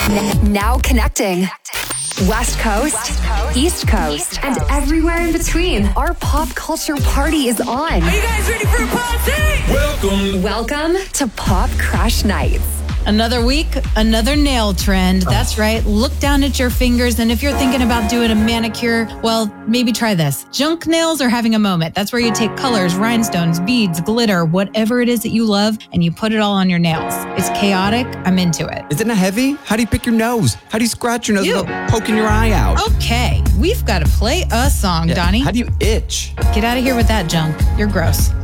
Now connecting. West Coast, East Coast, and everywhere in between. Our pop culture party is on. Are you guys ready for a party? Welcome to Pop Crush Nights. Another week, another nail trend. That's right. Look down at your fingers. And if you're thinking about doing a manicure, well, maybe try this. Junk nails are having a moment. That's where you take colors, rhinestones, beads, glitter, whatever it is that you love, and you put it all on your nails. It's chaotic. I'm into it. Isn't it heavy? How do you pick your nose? How do you scratch your nose without poking your eye out? Okay, we've got to play a song, Donnie. How do you itch? Get out of here with that junk. You're gross.